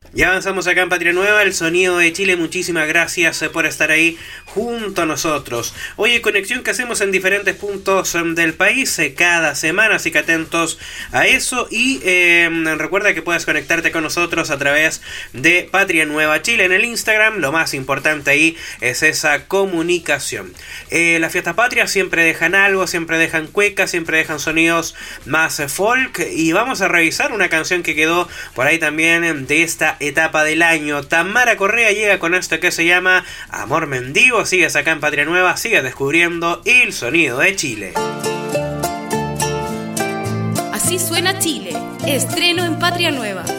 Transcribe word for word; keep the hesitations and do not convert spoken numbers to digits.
Y avanzamos acá en Patria Nueva, el sonido de Chile. Muchísimas gracias por estar ahí junto a nosotros. Oye, conexión que hacemos en diferentes puntos del país cada semana, así que atentos a eso. Y eh, recuerda que puedes conectarte con nosotros a través de Patria Nueva Chile en el Instagram. Lo más importante ahí es esa comunicación. Eh, las fiestas patrias siempre dejan algo, siempre dejan cuecas, siempre dejan sonidos más folk. Y vamos a revisar una canción que quedó por ahí también de esta etapa del año. Tamara Correa llega con esto que se llama Amor Mendigo. Sigues acá en Patria Nueva, sigues descubriendo el sonido de Chile. Así suena Chile, estreno en Patria Nueva.